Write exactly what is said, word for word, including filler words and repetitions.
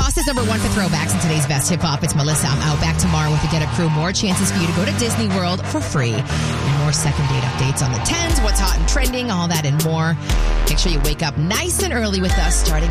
Foster's number one for throwbacks in today's best hip-hop. It's Melissa. I'm out back tomorrow with the Get Up Crew. More chances for you to go to Disney World for free. And more second date updates on the tens, what's hot and trending, all that and more. Make sure you wake up nice and early with us starting